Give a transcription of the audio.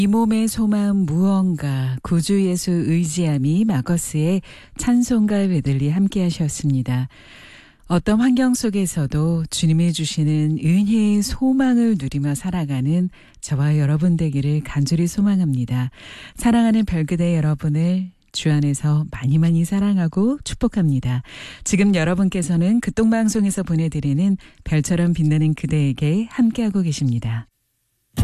이 몸의 소망 무언가 구주 예수 의지함이 마커스의 찬송가 메들리 함께 하셨습니다. 어떤 환경 속에서도 주님이 주시는 은혜의 소망을 누리며 살아가는 저와 여러분 되기를 간절히 소망합니다. 사랑하는 별그대 여러분을 주 안에서 많이 많이 사랑하고 축복합니다. 지금 여러분께서는 극동방송에서 보내드리는 별처럼 빛나는 그대에게 함께하고 계십니다.